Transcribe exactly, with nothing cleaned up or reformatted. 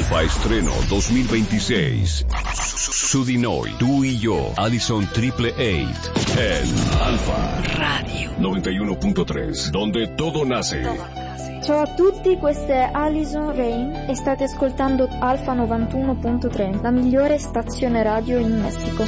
Alfa Estreno dos mil veintiséis. Sudinoy, tú y yo, Allison Triple Eight. En Alfa Radio noventa y uno punto tres, donde todo nace. Ciao a tutti, questa è Alison Rain e state ascoltando Alfa novantuno punto tre, la migliore stazione radio in Messico.